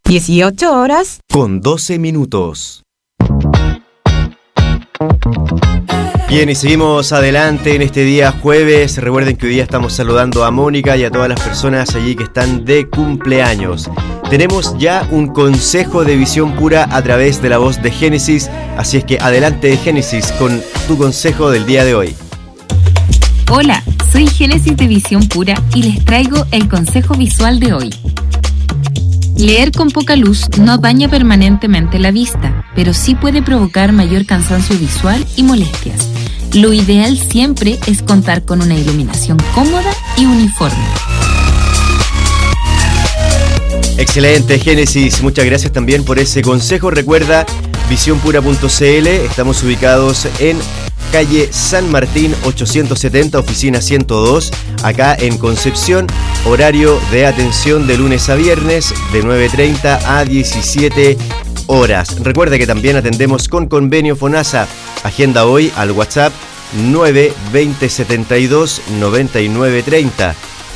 18 horas con 12 minutos. Bien, y seguimos adelante en este día jueves. Recuerden que hoy día estamos saludando a Mónica y a todas las personas allí que están de cumpleaños. Tenemos ya un consejo de visión pura a través de la voz de Génesis, así es que adelante Génesis con tu consejo del día de hoy. Hola, soy Génesis de Visión Pura y les traigo el consejo visual de hoy. Leer con poca luz no daña permanentemente la vista, pero sí puede provocar mayor cansancio visual y molestias. Lo ideal siempre es contar con una iluminación cómoda y uniforme. Excelente, Génesis. Muchas gracias también por ese consejo. Recuerda, visionpura.cl. Estamos ubicados en calle San Martín 870, oficina 102, acá en Concepción. Horario de atención de lunes a viernes de 9:30 a 17 horas. Recuerda que también atendemos con convenio FONASA. Agenda hoy al WhatsApp 92072 9930.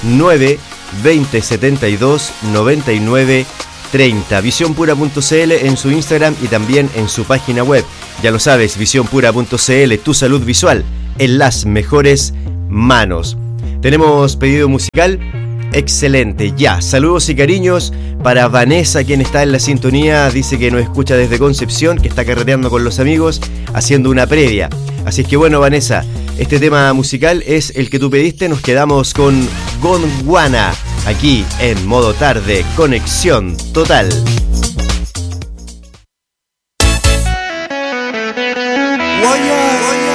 92072 9930. Visionpura.cl en su Instagram y también en su página web. Ya lo sabes, visionpura.cl, tu salud visual en las mejores manos. Tenemos pedido musical. Excelente, ya. Saludos y cariños para Vanessa, quien está en la sintonía. Dice que nos escucha desde Concepción, que está carreteando con los amigos, haciendo una previa. Así es que bueno, Vanessa, este tema musical es el que tú pediste. Nos quedamos con Gondwana, aquí en modo tarde, conexión total.